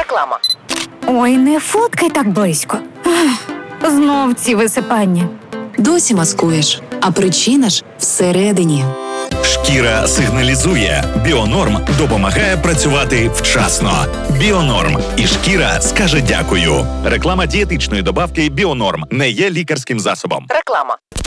Реклама. Ой, не фоткай так близько. Знов ці висипання. Досі маскуєш, а причина ж всередині. Шкіра сигналізує. Біонорм допомагає працювати вчасно. Біонорм. І шкіра скаже дякую. Реклама дієтичної добавки Біонорм не є лікарським засобом. Реклама.